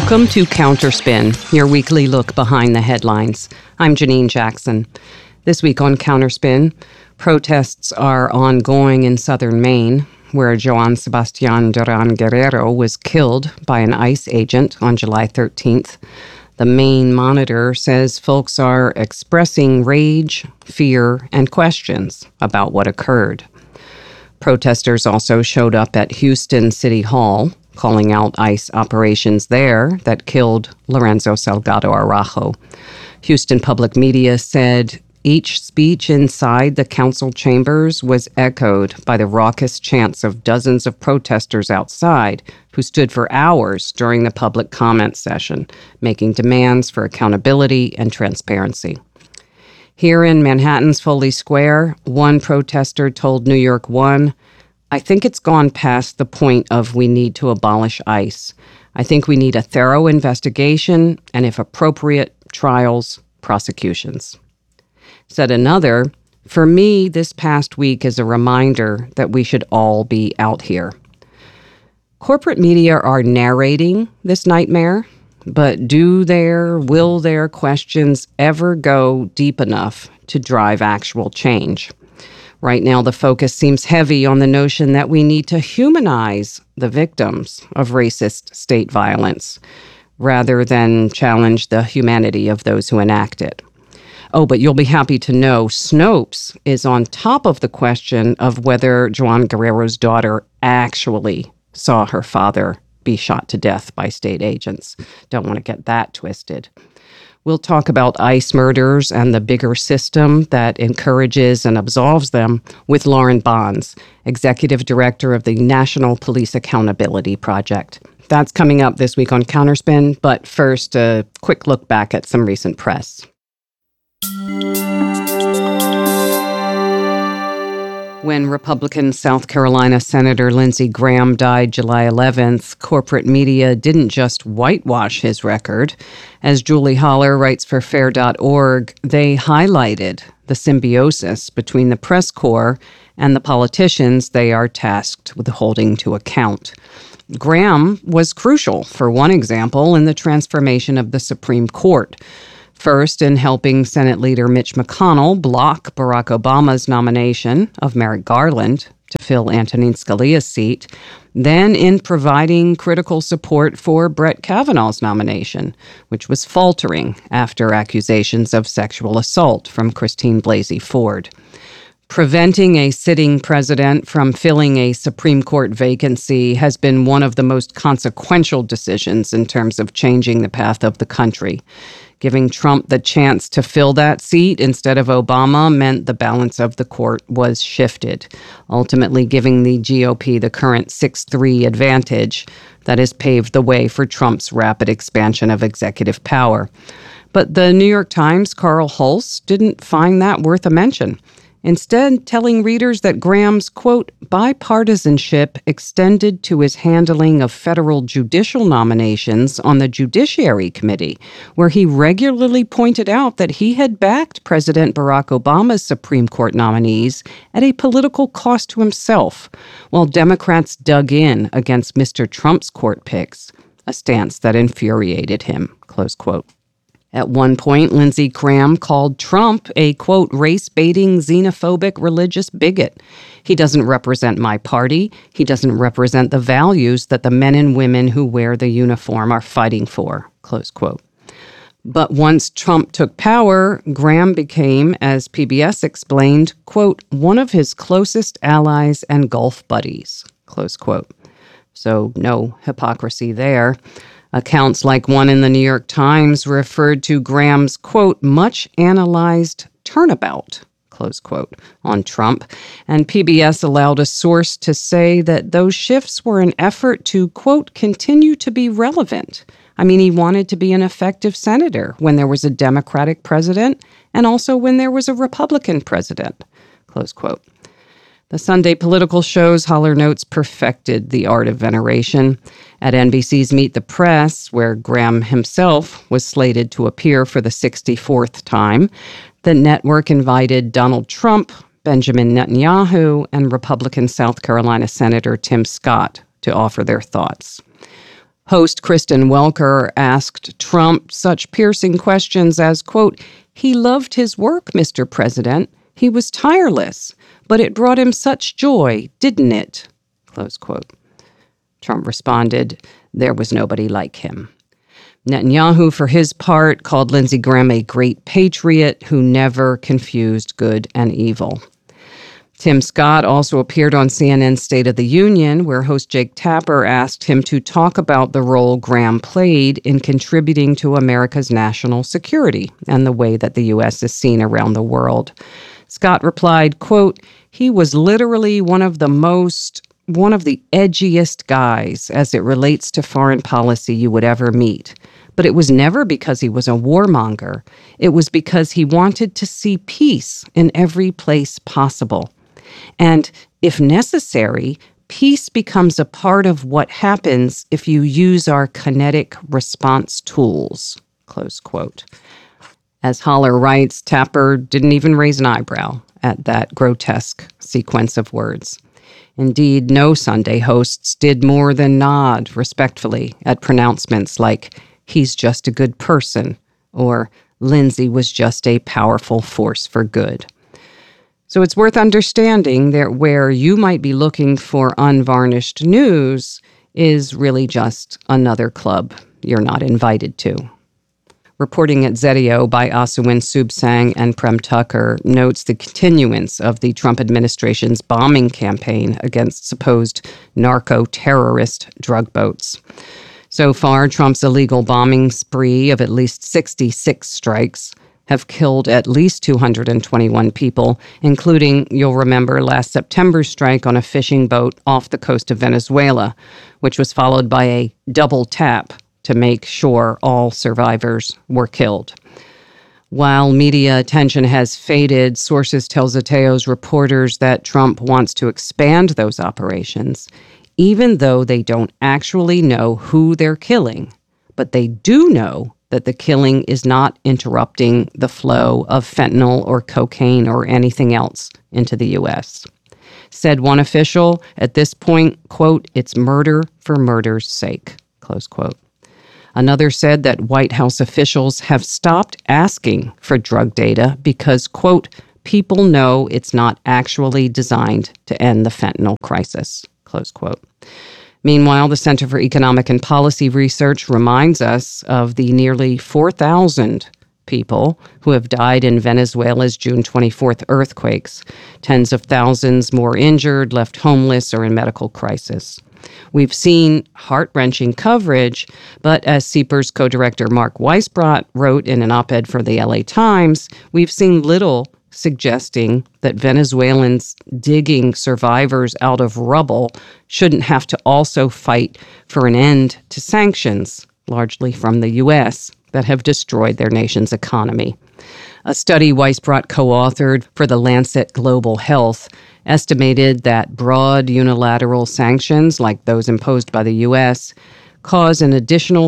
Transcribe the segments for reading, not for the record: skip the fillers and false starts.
Welcome to Counterspin, your weekly look behind the headlines. I'm Janine Jackson. This week on Counterspin, protests are ongoing in southern Maine, where Joan Sebastian Duran Guerrero was killed by an ICE agent on July 13th. The Maine Monitor says folks are expressing rage, fear, and questions about what occurred. Protesters also showed up at Houston City Hall, calling out ICE operations there that killed Lorenzo Salgado Araujo. Houston Public Media said each speech inside the council chambers was echoed by the raucous chants of dozens of protesters outside who stood for hours during the public comment session, making demands for accountability and transparency. Here in Manhattan's Foley Square, one protester told New York One, "I think it's gone past the point of we need to abolish ICE. I think we need a thorough investigation and, if appropriate, trials, prosecutions." Said another, "For me, this past week is a reminder that we should all be out here." Corporate media are narrating this nightmare, but will their questions ever go deep enough to drive actual change? Right now, the focus seems heavy on the notion that we need to humanize the victims of racist state violence rather than challenge the humanity of those who enact it. Oh, but you'll be happy to know Snopes is on top of the question of whether Joan Guerrero's daughter actually saw her father be shot to death by state agents. Don't want to get that twisted. We'll talk about ICE murders and the bigger system that encourages and absolves them with Lauren Bonds, Executive Director of the National Police Accountability Project. That's coming up this week on Counterspin, but first, a quick look back at some recent press. When Republican South Carolina Senator Lindsey Graham died July 11th, corporate media didn't just whitewash his record. As Julie Haller writes for Fair.org, they highlighted the symbiosis between the press corps and the politicians they are tasked with holding to account. Graham was crucial, for one example, in the transformation of the Supreme Court. First, in helping Senate Leader Mitch McConnell block Barack Obama's nomination of Merrick Garland to fill Antonin Scalia's seat, then in providing critical support for Brett Kavanaugh's nomination, which was faltering after accusations of sexual assault from Christine Blasey Ford. Preventing a sitting president from filling a Supreme Court vacancy has been one of the most consequential decisions in terms of changing the path of the country. Giving Trump the chance to fill that seat instead of Obama meant the balance of the court was shifted, ultimately giving the GOP the current 6-3 advantage that has paved the way for Trump's rapid expansion of executive power. But the New York Times' Carl Hulse didn't find that worth a mention, instead telling readers that Graham's, quote, bipartisanship extended to his handling of federal judicial nominations on the Judiciary Committee, where he regularly pointed out that he had backed President Barack Obama's Supreme Court nominees at a political cost to himself, while Democrats dug in against Mr. Trump's court picks, a stance that infuriated him, close quote. At one point, Lindsey Graham called Trump a, quote, race-baiting, xenophobic, religious bigot. He doesn't represent my party. He doesn't represent the values that the men and women who wear the uniform are fighting for, close quote. But once Trump took power, Graham became, as PBS explained, quote, one of his closest allies and golf buddies, close quote. So no hypocrisy there. Accounts like one in the New York Times referred to Graham's, quote, much analyzed turnabout, close quote, on Trump. And PBS allowed a source to say that those shifts were an effort to, quote, continue to be relevant. I mean, he wanted to be an effective senator when there was a Democratic president and also when there was a Republican president, close quote. The Sunday political shows, Haller notes, perfected the art of veneration. At NBC's Meet the Press, where Graham himself was slated to appear for the 64th time, the network invited Donald Trump, Benjamin Netanyahu, and Republican South Carolina Senator Tim Scott to offer their thoughts. Host Kristen Welker asked Trump such piercing questions as, quote, "He loved his work, Mr. President. He was tireless, but it brought him such joy, didn't it?" Close quote. Trump responded, "There was nobody like him." Netanyahu, for his part, called Lindsey Graham a great patriot who never confused good and evil. Tim Scott also appeared on CNN's State of the Union, where host Jake Tapper asked him to talk about the role Graham played in contributing to America's national security and the way that the U.S. is seen around the world. Scott replied, quote, "He was literally one of the edgiest guys as it relates to foreign policy you would ever meet. But it was never because he was a warmonger. It was because he wanted to see peace in every place possible. And if necessary, peace becomes a part of what happens if you use our kinetic response tools," close quote. As Haller writes, Tapper didn't even raise an eyebrow at that grotesque sequence of words. Indeed, no Sunday hosts did more than nod respectfully at pronouncements like, "He's just a good person," or "Lindsey was just a powerful force for good." So it's worth understanding that where you might be looking for unvarnished news is really just another club you're not invited to. Reporting at Zetio by Asawin Subsang and Prem Tucker notes the continuance of the Trump administration's bombing campaign against supposed narco-terrorist drug boats. So far, Trump's illegal bombing spree of at least 66 strikes have killed at least 221 people, including, you'll remember, last September's strike on a fishing boat off the coast of Venezuela, which was followed by a double tap to make sure all survivors were killed. While media attention has faded, sources tell Zeteo's reporters that Trump wants to expand those operations, even though they don't actually know who they're killing. But they do know that the killing is not interrupting the flow of fentanyl or cocaine or anything else into the U.S. Said one official, at this point, quote, "It's murder for murder's sake," close quote. Another said that White House officials have stopped asking for drug data because, quote, "people know it's not actually designed to end the fentanyl crisis," close quote. Meanwhile, the Center for Economic and Policy Research reminds us of the nearly 4,000 people who have died in Venezuela's June 24th earthquakes, tens of thousands more injured, left homeless, or in medical crisis. We've seen heart-wrenching coverage, but as CEPR's co-director Mark Weisbrot wrote in an op-ed for the LA Times, we've seen little suggesting that Venezuelans digging survivors out of rubble shouldn't have to also fight for an end to sanctions, largely from the U.S., that have destroyed their nation's economy. A study Weisbrot co-authored for the Lancet Global Health estimated that broad unilateral sanctions, like those imposed by the U.S., cause an additional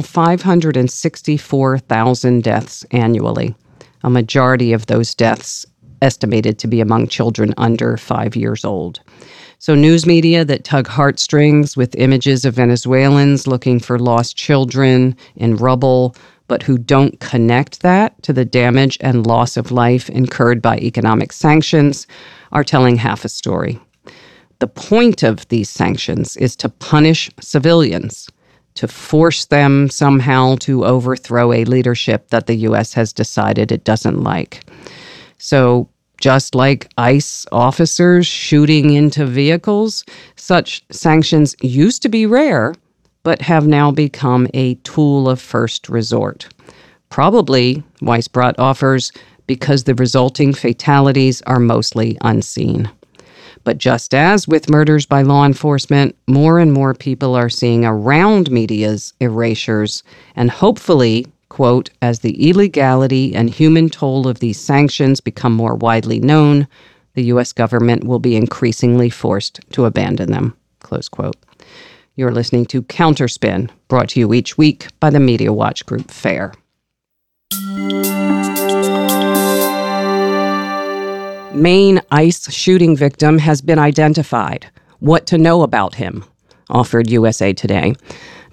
564,000 deaths annually. A majority of those deaths estimated to be among children under 5 years old. So news media that tug heartstrings with images of Venezuelans looking for lost children in rubble, but who don't connect that to the damage and loss of life incurred by economic sanctions, are telling half a story. The point of these sanctions is to punish civilians, to force them somehow to overthrow a leadership that the U.S. has decided it doesn't like. So just like ICE officers shooting into vehicles, such sanctions used to be rare, but have now become a tool of first resort. Probably, Weisbrot offers, because the resulting fatalities are mostly unseen. But just as with murders by law enforcement, more and more people are seeing around media's erasures, and hopefully, quote, "as the illegality and human toll of these sanctions become more widely known, the U.S. government will be increasingly forced to abandon them," close quote. You're listening to Counterspin, brought to you each week by the Media Watch Group FAIR. Maine ICE shooting victim has been identified. What to know about him, offered USA Today.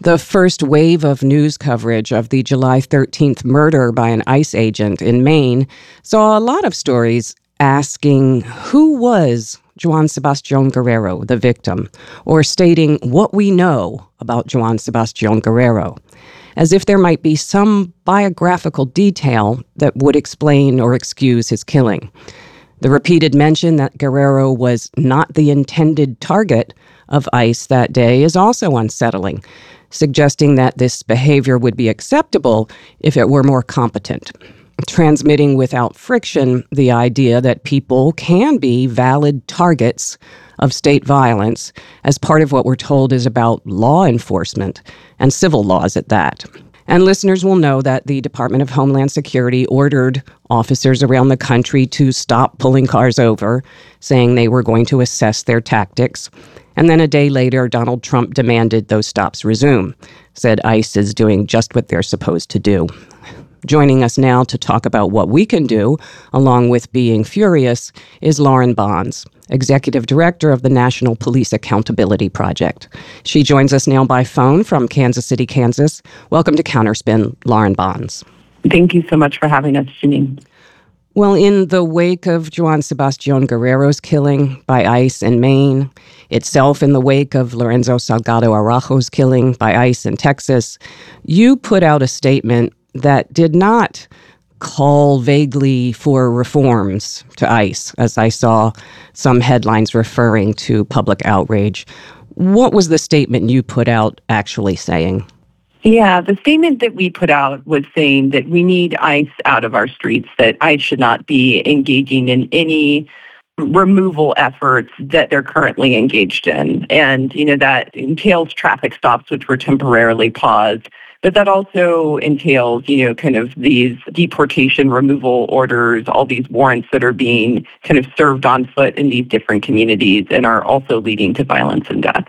The first wave of news coverage of the July 13th murder by an ICE agent in Maine saw a lot of stories asking who was Joan Sebastian Guerrero, the victim, or stating what we know about Joan Sebastian Guerrero, as if there might be some biographical detail that would explain or excuse his killing. The repeated mention that Guerrero was not the intended target of ICE that day is also unsettling, suggesting that this behavior would be acceptable if it were more competent, transmitting without friction the idea that people can be valid targets of state violence as part of what we're told is about law enforcement and civil laws at that. And listeners will know that the Department of Homeland Security ordered officers around the country to stop pulling cars over, saying they were going to assess their tactics. And then a day later, Donald Trump demanded those stops resume, said ICE is doing just what they're supposed to do. Joining us now to talk about what we can do, along with being furious, is Lauren Bonds, Executive Director of the National Police Accountability Project. She joins us now by phone from Kansas City, Kansas. Welcome to Counterspin, Lauren Bonds. Thank you so much for having us, Janine. Well, in the wake of Joan Sebastian Guerrero's killing by ICE in Maine, itself in the wake of Lorenzo Salgado Araujo's killing by ICE in Texas, you put out a statement that did not call vaguely for reforms to ICE, as I saw some headlines referring to public outrage. What was the statement you put out actually saying? Yeah, the statement that we put out was saying that we need ICE out of our streets, that ICE should not be engaging in any removal efforts that they're currently engaged in. And, that entails traffic stops, which were temporarily paused. But that also entails, kind of these deportation removal orders, all these warrants that are being kind of served on foot in these different communities and are also leading to violence and death.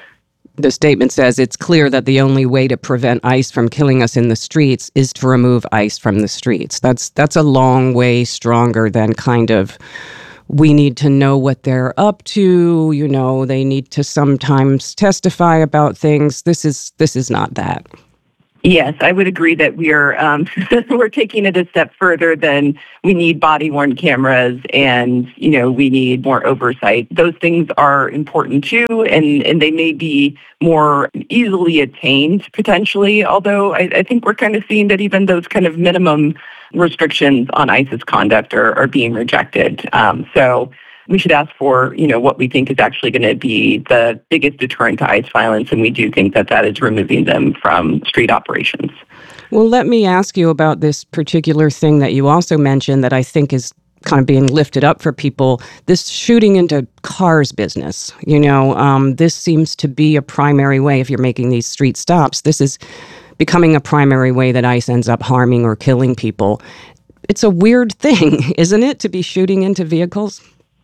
The statement says it's clear that the only way to prevent ICE from killing us in the streets is to remove ICE from the streets. That's a long way stronger than kind of, we need to know what they're up to, they need to sometimes testify about things. This is not that. Yes, I would agree that we're taking it a step further than we need body-worn cameras and, we need more oversight. Those things are important too, and they may be more easily attained potentially, although I think we're kind of seeing that even those kind of minimum restrictions on ICE's conduct are being rejected. So we should ask for, what we think is actually going to be the biggest deterrent to ICE violence, and we do think that is removing them from street operations. Well, let me ask you about this particular thing that you also mentioned that I think is kind of being lifted up for people, this shooting into cars business. This seems to be a primary way, if you're making these street stops, this is becoming a primary way that ICE ends up harming or killing people. It's a weird thing, isn't it, to be shooting into vehicles?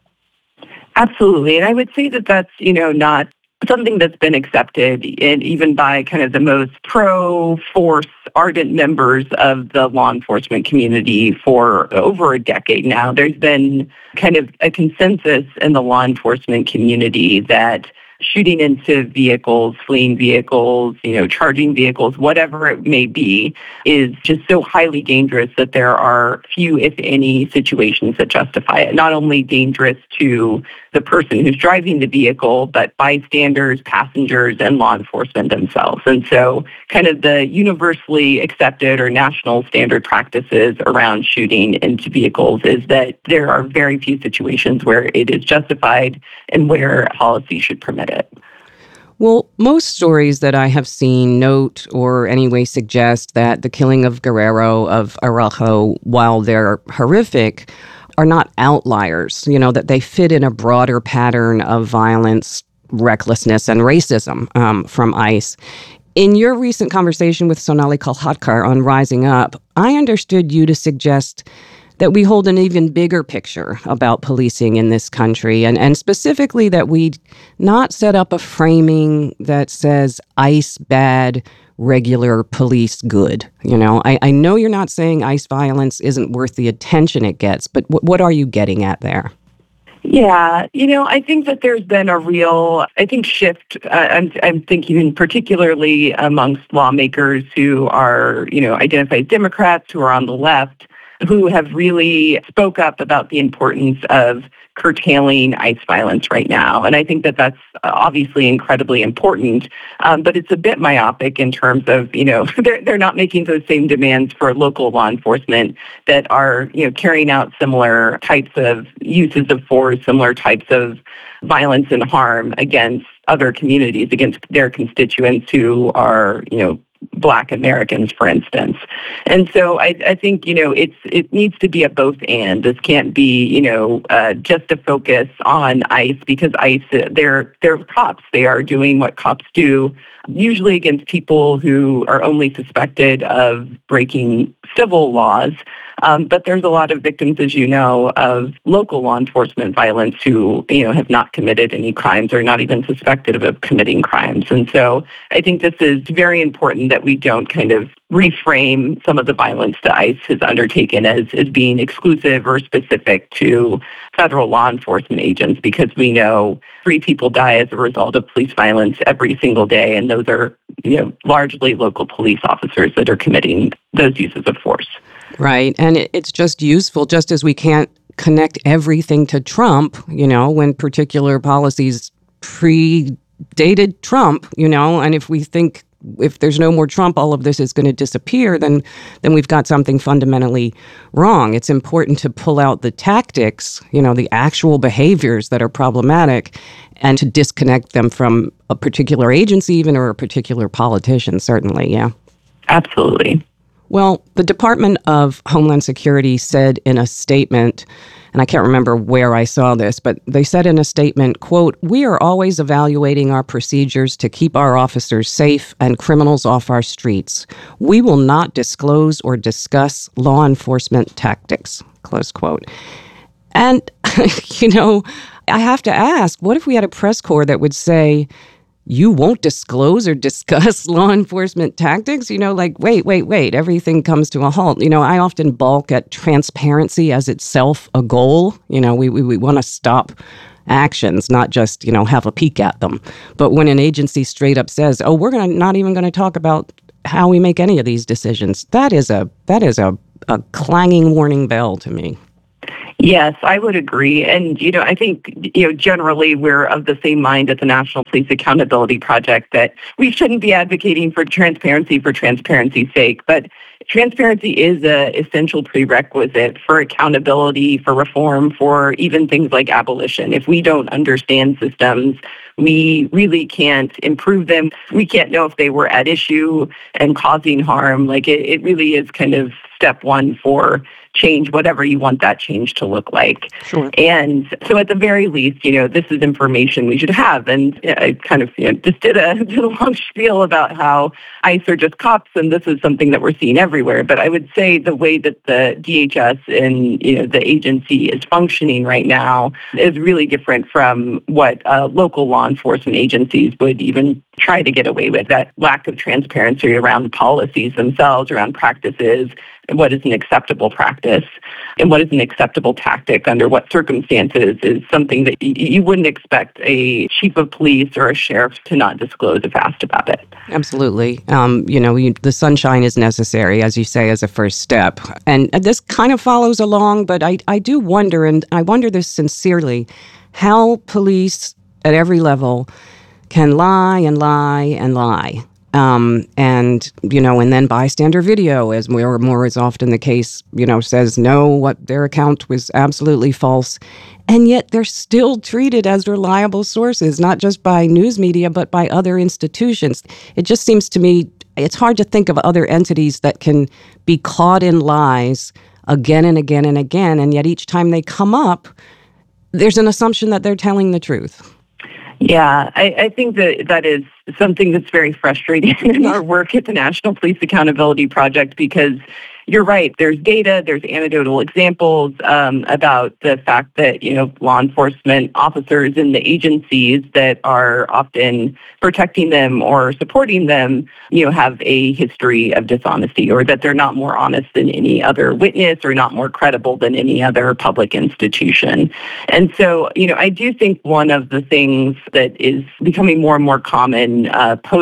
Absolutely. And I would say that that's, not something that's been accepted and even by kind of the most pro-force ardent members of the law enforcement community for over a decade now. There's been kind of a consensus in the law enforcement community that shooting into vehicles, fleeing vehicles, charging vehicles, whatever it may be, is just so highly dangerous that there are few, if any, situations that justify it. Not only dangerous to the person who's driving the vehicle, but bystanders, passengers, and law enforcement themselves. And so kind of the universally accepted or national standard practices around shooting into vehicles is that there are very few situations where it is justified and where policy should permit it. Well, most stories that I have seen note or anyway suggest that the killing of Guerrero, of Araujo, while they're horrific, are not outliers, that they fit in a broader pattern of violence, recklessness, and racism from ICE. In your recent conversation with Sonali Kolhatkar on Rising Up, I understood you to suggest that we hold an even bigger picture about policing in this country, and specifically that we not set up a framing that says ICE bad, regular police good. I know you're not saying ICE violence isn't worth the attention it gets, but what are you getting at there? Yeah, I think that there's been a real, shift. I'm thinking particularly amongst lawmakers who are, identified Democrats who are on the left, who have really spoke up about the importance of curtailing ICE violence right now. And I think that that's obviously incredibly important, but it's a bit myopic in terms of, they're not making those same demands for local law enforcement that are, carrying out similar types of uses of force, similar types of violence and harm against other communities, against their constituents who are, Black Americans, for instance. And so I think, it needs to be a both and. This can't be, just a focus on ICE, because ICE, they're cops. They are doing what cops do, usually against people who are only suspected of breaking civil laws. But there's a lot of victims, as you know, of local law enforcement violence who, have not committed any crimes or not even suspected of committing crimes. And so I think this is very important that we don't kind of reframe some of the violence that ICE has undertaken as being exclusive or specific to federal law enforcement agents, because we know 3 people die as a result of police violence every single day, and those are, largely local police officers that are committing those uses of force. Right. And it's just useful, just as we can't connect everything to Trump, when particular policies predated Trump, and if we think if there's no more Trump, all of this is going to disappear, then we've got something fundamentally wrong. It's important to pull out the tactics, the actual behaviors that are problematic, and to disconnect them from a particular agency even, or a particular politician, certainly, yeah. Absolutely. Well, the Department of Homeland Security said in a statement, and I can't remember where I saw this, but they said in a statement, quote, "We are always evaluating our procedures to keep our officers safe and criminals off our streets. We will not disclose or discuss law enforcement tactics," close quote. And, I have to ask, what if we had a press corps that would say, you won't disclose or discuss law enforcement tactics? Wait, everything comes to a halt. I often balk at transparency as itself a goal. We want to stop actions, not just, have a peek at them. But when an agency straight up says, oh, we're not even going to talk about how we make any of these decisions, that is a clanging warning bell to me. Yes, I would agree. And, I think, generally we're of the same mind at the National Police Accountability Project that we shouldn't be advocating for transparency's sake. But transparency is an essential prerequisite for accountability, for reform, for even things like abolition. If we don't understand systems, we really can't improve them. We can't know if they were at issue and causing harm. It really is kind of step one for change, whatever you want that change to look like. Sure. And so at the very least, this is information we should have. And I kind of just did a long spiel about how ICE are just cops, and this is something that we're seeing everywhere. But I would say the way that the DHS and the agency is functioning right now is really different from what local law enforcement agencies would even try to get away with. That lack of transparency around policies themselves, around practices, and what is an acceptable practice and what is an acceptable tactic under what circumstances is something that you wouldn't expect a chief of police or a sheriff to not disclose if asked about it. Absolutely. The sunshine is necessary, as you say, as a first step. And this kind of follows along, but I do wonder, and I wonder this sincerely, how police at every level can lie and lie and lie. And then bystander video, as more is often the case, says no, what their account was absolutely false. And yet they're still treated as reliable sources, not just by news media, but by other institutions. It just seems to me it's hard to think of other entities that can be caught in lies again and again and again. And yet each time they come up, there's an assumption that they're telling the truth. Yeah, I think that is something that's very frustrating in our work at the National Police Accountability Project, because you're right. There's data, there's anecdotal examples about the fact that, law enforcement officers in the agencies that are often protecting them or supporting them, have a history of dishonesty, or that they're not more honest than any other witness or not more credible than any other public institution. And so, I do think one of the things that is becoming more and more common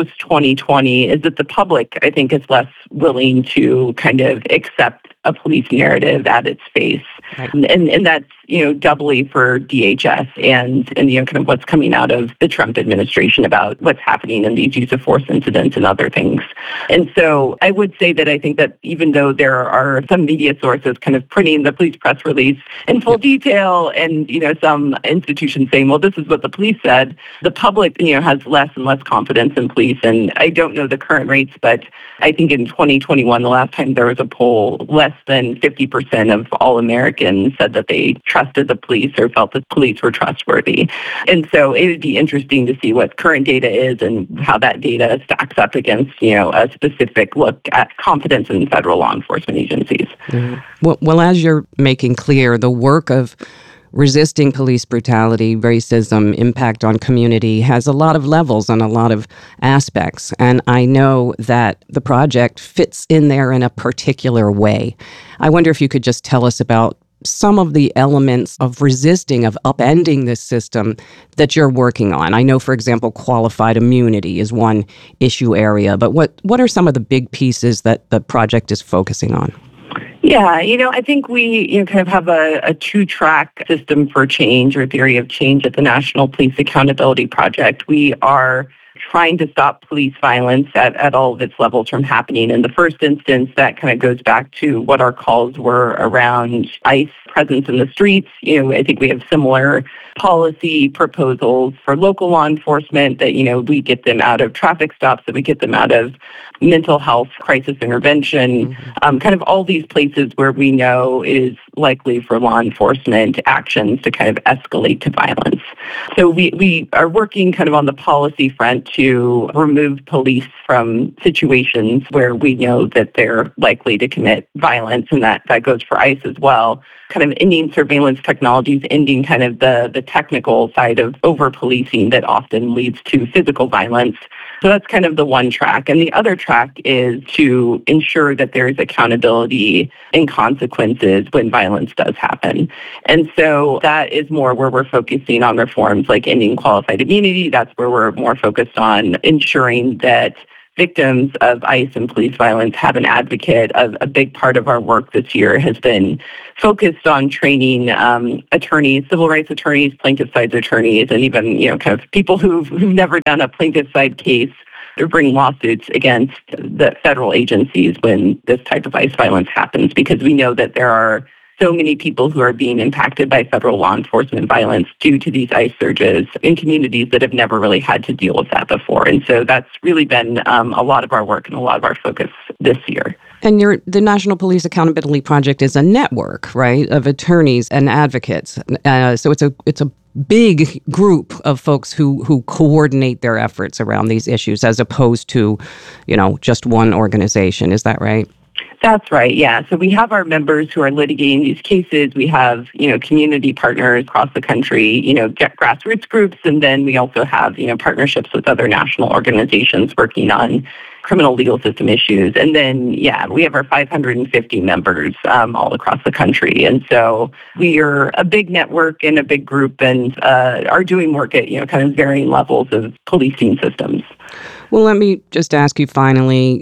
post-2020 is that the public, I think, is less willing to kind of accept a police narrative at its face. Right. And that's, doubly for DHS and kind of what's coming out of the Trump administration about what's happening in these use of force incidents and other things. And so I would say that I think that even though there are some media sources kind of printing the police press release in full detail and, some institutions saying, well, this is what the police said, the public, has less and less confidence in police. And I don't know the current rates, but I think in 2021, the last time there was a poll, less than 50% of all Americans said that they trusted the police or felt that police were trustworthy. And so it would be interesting to see what current data is and how that data stacks up against, a specific look at confidence in federal law enforcement agencies. Mm-hmm. Well, as you're making clear, the work of resisting police brutality, racism, impact on community has a lot of levels and a lot of aspects. And I know that the project fits in there in a particular way. I wonder if you could just tell us about some of the elements of resisting, of upending this system that you're working on. I know, for example, qualified immunity is one issue area, but what are some of the big pieces that the project is focusing on? Yeah, I think we kind of have a two-track system for change or theory of change at the National Police Accountability Project. We are trying to stop police violence at all of its levels from happening. In the first instance, that kind of goes back to what our calls were around ICE presence in the streets. I think we have similar policy proposals for local law enforcement that, we get them out of traffic stops, that we get them out of mental health crisis intervention, kind of all these places where we know it is likely for law enforcement actions to kind of escalate to violence. So we are working kind of on the policy front to remove police from situations where we know that they're likely to commit violence, and that goes for ICE as well. Kind of ending surveillance technologies, ending kind of the technical side of over-policing that often leads to physical violence. So that's kind of the one track. And the other track is to ensure that there is accountability and consequences when violence does happen. And so that is more where we're focusing on reforms like ending qualified immunity. That's where we're more focused on ensuring that victims of ICE and police violence have an advocate. A big part of our work this year has been focused on training attorneys, civil rights attorneys, plaintiff side attorneys, and even kind of people who've never done a plaintiff side case or bring lawsuits against the federal agencies when this type of ICE violence happens, because we know that there are so many people who are being impacted by federal law enforcement violence due to these ICE surges in communities that have never really had to deal with that before. And so that's really been a lot of our work and a lot of our focus this year. And the National Police Accountability Project is a network, right, of attorneys and advocates. So it's a big group of folks who coordinate their efforts around these issues, as opposed to, just one organization. Is that right? That's right, yeah. So we have our members who are litigating these cases. We have, community partners across the country, grassroots groups, and then we also have, partnerships with other national organizations working on criminal legal system issues. And then, we have our 550 members all across the country. And so we are a big network and a big group and are doing work at, kind of varying levels of policing systems. Well, let me just ask you finally,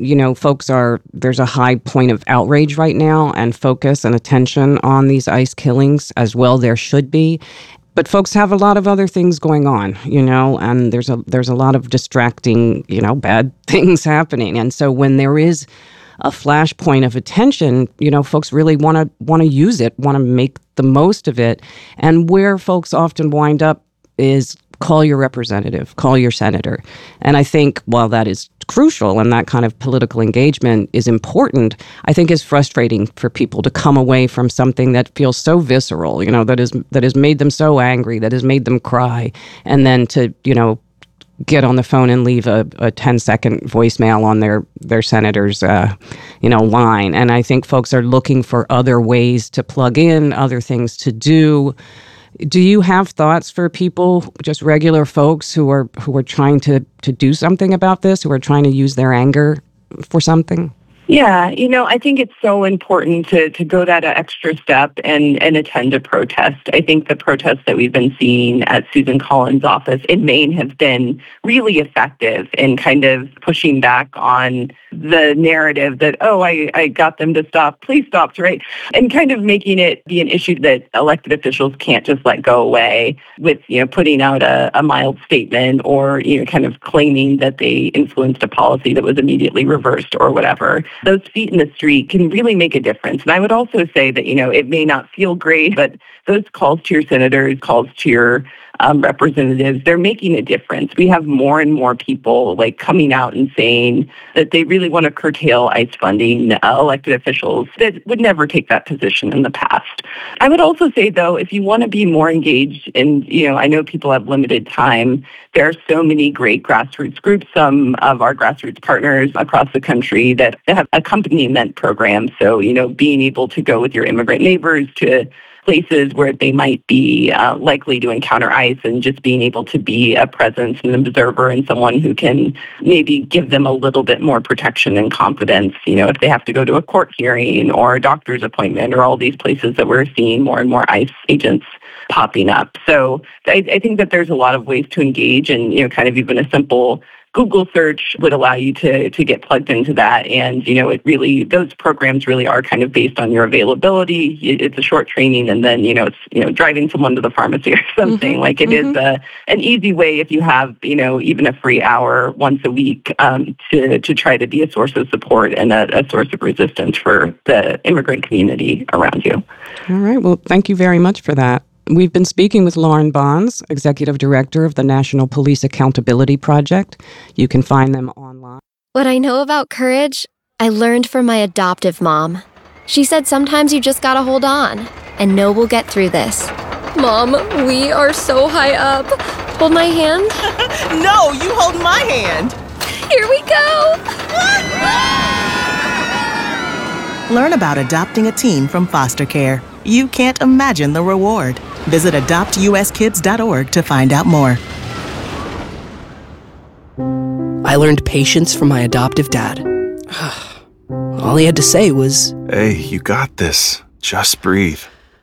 there's a high point of outrage right now and focus and attention on these ICE killings as well. There should be. But folks have a lot of other things going on, and there's a lot of distracting, bad things happening. And so when there is a flashpoint of attention, folks really want to use it, want to make the most of it. And where folks often wind up is call your representative, call your senator. And I think while that is crucial and that kind of political engagement is important, I think it's frustrating for people to come away from something that feels so visceral, that has made them so angry, that has made them cry, and then to, get on the phone and leave a 10-second voicemail on their senator's line. And I think folks are looking for other ways to plug in, other things to do. Do you have thoughts for people, just regular folks who are trying to do something about this, who are trying to use their anger for something? Yeah, I think it's so important to go that extra step and attend a protest. I think the protests that we've been seeing at Susan Collins' office in Maine have been really effective in kind of pushing back on the narrative that, I got them to stop, please stop, right? And kind of making it be an issue that elected officials can't just let go away with, putting out a mild statement or, kind of claiming that they influenced a policy that was immediately reversed or whatever. Those feet in the street can really make a difference. And I would also say that, it may not feel great, but those calls to your senators, calls to your representatives, they're making a difference. We have more and more people coming out and saying that they really want to curtail ICE funding, elected officials that would never take that position in the past. I would also say, though, if you want to be more engaged, and I know people have limited time, there are so many great grassroots groups, some of our grassroots partners across the country that have accompaniment programs. So, being able to go with your immigrant neighbors to places where they might be likely to encounter ICE, and just being able to be a presence and an observer and someone who can maybe give them a little bit more protection and confidence, if they have to go to a court hearing or a doctor's appointment or all these places that we're seeing more and more ICE agents popping up. So I think that there's a lot of ways to engage, and, kind of even a simple Google search would allow you to get plugged into that. And, those programs really are kind of based on your availability. It's a short training, and then, it's, driving someone to the pharmacy or something. It is an easy way, if you have, even a free hour once a week, to try to be a source of support and a source of resistance for the immigrant community around you. All right. Well, thank you very much for that. We've been speaking with Lauren Bonds, Executive Director of the National Police Accountability Project. You can find them online. What I know about courage, I learned from my adoptive mom. She said sometimes you just gotta hold on and know we'll get through this. Mom, we are so high up. Hold my hand. No, you hold my hand. Here we go. Learn about adopting a teen from foster care. You can't imagine the reward. Visit adoptuskids.org to find out more. I learned patience from my adoptive dad. All he had to say was, "Hey, you got this. Just breathe."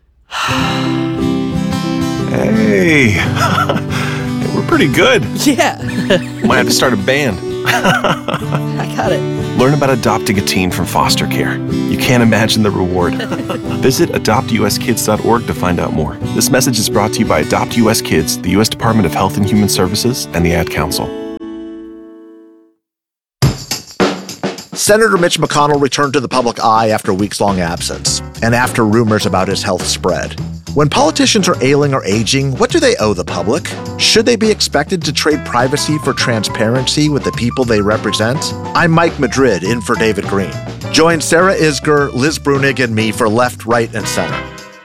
Hey, we're pretty good. yeah. Might have to start a band. I got it. Learn about adopting a teen from foster care. You can't imagine the reward. Visit adoptuskids.org to find out more. This message is brought to you by Adopt US Kids, the U.S. Department of Health and Human Services, and the Ad Council. Senator Mitch McConnell returned to the public eye after a weeks-long absence, and after rumors about his health spread. When politicians are ailing or aging, what do they owe the public? Should they be expected to trade privacy for transparency with the people they represent? I'm Mike Madrid, in for David Green. Join Sarah Isgur, Liz Brunig, and me for Left, Right, and Center.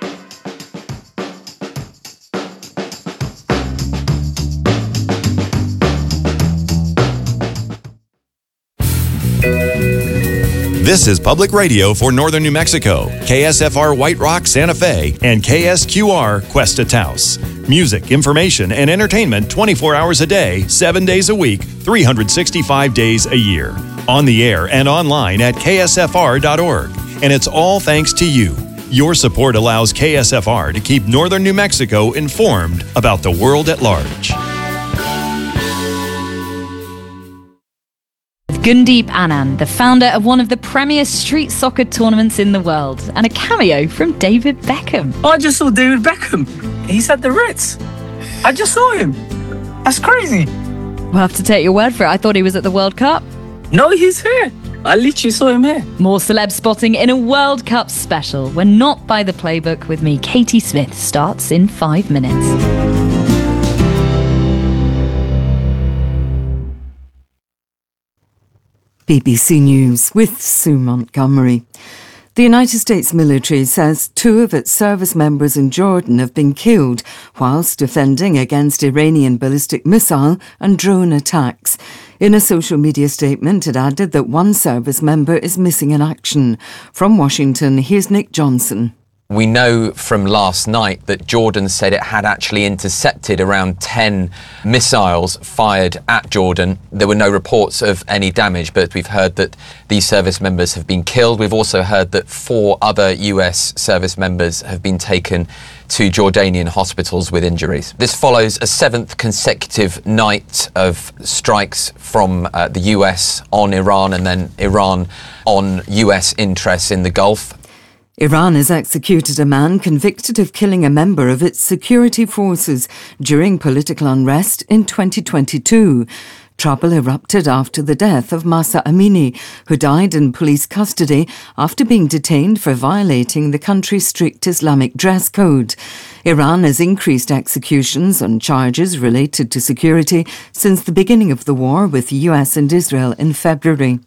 This is Public Radio for Northern New Mexico, KSFR White Rock, Santa Fe, and KSQR Cuesta Taos. Music, information, and entertainment 24 hours a day, 7 days a week, 365 days a year. On the air and online at ksfr.org. And it's all thanks to you. Your support allows KSFR to keep Northern New Mexico informed about the world at large. Gundeep Anand, the founder of one of the premier street soccer tournaments in the world, and a cameo from David Beckham. I just saw David Beckham. He's at the Ritz. I just saw him. That's crazy. We'll have to take your word for it. I thought he was at the World Cup. No, he's here. I literally saw him here. More celeb spotting in a World Cup special. We're not by the playbook with me. Katie Smith starts in 5 minutes. BBC News with Sue Montgomery. The United States military says 2 of its service members in Jordan have been killed whilst defending against Iranian ballistic missile and drone attacks. In a social media statement, it added that 1 service member is missing in action. From Washington, here's Nick Johnson. We know from last night that Jordan said it had actually intercepted around 10 missiles fired at Jordan. There were no reports of any damage, but we've heard that these service members have been killed. We've also heard that 4 other US service members have been taken to Jordanian hospitals with injuries. This follows a 7th consecutive night of strikes from the US on Iran and then Iran on US interests in the Gulf. Iran has executed a man convicted of killing a member of its security forces during political unrest in 2022. Trouble erupted after the death of Mahsa Amini, who died in police custody after being detained for violating the country's strict Islamic dress code. Iran has increased executions on charges related to security since the beginning of the war with the US and Israel in February.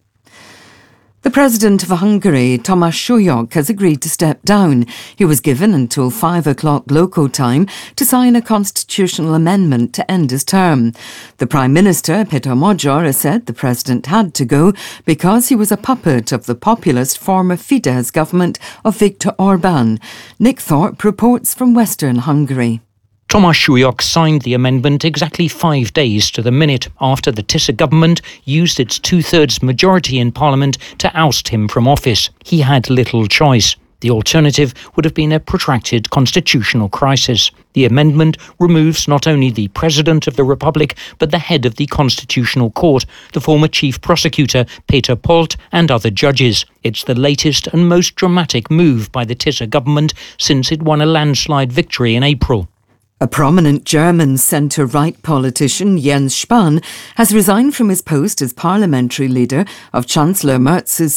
The President of Hungary, Tamás Súlyog, has agreed to step down. He was given until 5 o'clock local time to sign a constitutional amendment to end his term. The Prime Minister, Péter Magyar, has said the President had to go because he was a puppet of the populist former Fidesz government of Viktor Orbán. Nick Thorpe reports from Western Hungary. Tamás Súlyog signed the amendment exactly 5 days to the minute after the Tisza government used its 2/3 majority in Parliament to oust him from office. He had little choice. The alternative would have been a protracted constitutional crisis. The amendment removes not only the President of the Republic, but the head of the Constitutional Court, the former Chief Prosecutor, Peter Polt, and other judges. It's the latest and most dramatic move by the Tisza government since it won a landslide victory in April. A prominent German centre-right politician, Jens Spahn, has resigned from his post as parliamentary leader of Chancellor Merz's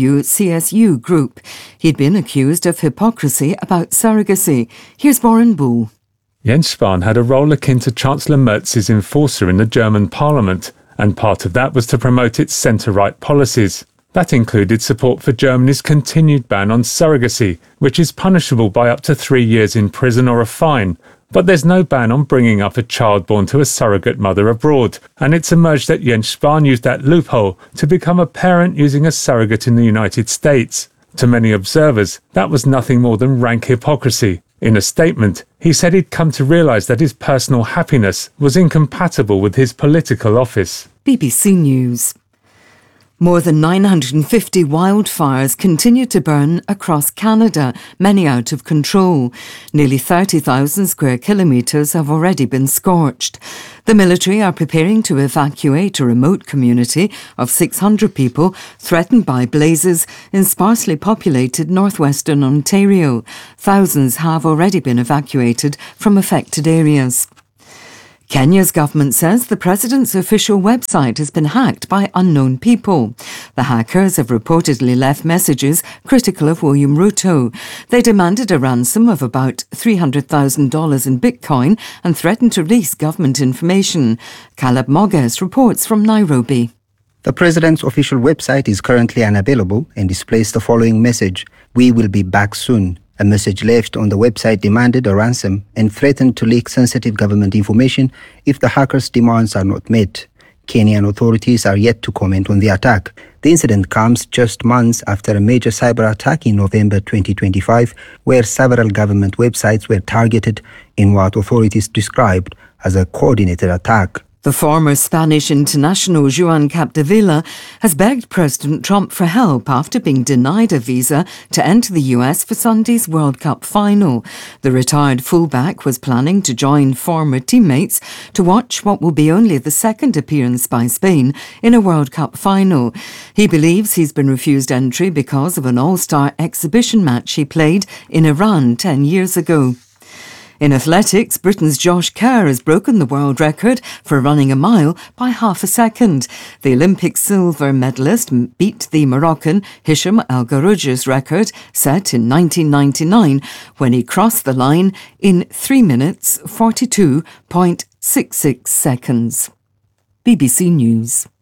CDU-CSU group. He'd been accused of hypocrisy about surrogacy. Here's Warren Bull. Jens Spahn had a role akin to Chancellor Merz's enforcer in the German parliament, and part of that was to promote its centre-right policies. That included support for Germany's continued ban on surrogacy, which is punishable by up to 3 years in prison or a fine. But there's no ban on bringing up a child born to a surrogate mother abroad, and it's emerged that Jens Spahn used that loophole to become a parent using a surrogate in the United States. To many observers, that was nothing more than rank hypocrisy. In a statement, he said he'd come to realise that his personal happiness was incompatible with his political office. BBC News. More than 950 wildfires continue to burn across Canada, many out of control. Nearly 30,000 square kilometres have already been scorched. The military are preparing to evacuate a remote community of 600 people threatened by blazes in sparsely populated northwestern Ontario. Thousands have already been evacuated from affected areas. Kenya's government says the president's official website has been hacked by unknown people. The hackers have reportedly left messages critical of William Ruto. They demanded a ransom of about $300,000 in Bitcoin and threatened to release government information. Caleb Moges reports from Nairobi. The president's official website is currently unavailable and displays the following message: "We will be back soon." A message left on the website demanded a ransom and threatened to leak sensitive government information if the hackers' demands are not met. Kenyan authorities are yet to comment on the attack. The incident comes just months after a major cyber attack in November 2025, where several government websites were targeted in what authorities described as a coordinated attack. The former Spanish international Joan Capdevila has begged President Trump for help after being denied a visa to enter the US for Sunday's World Cup final. The retired fullback was planning to join former teammates to watch what will be only the second appearance by Spain in a World Cup final. He believes he's been refused entry because of an all-star exhibition match he played in Iran 10 years ago. In athletics, Britain's Josh Kerr has broken the world record for running a mile by half a second. The Olympic silver medalist beat the Moroccan Hisham El Garouja's record set in 1999 when he crossed the line in 3 minutes 42.66 seconds. BBC News.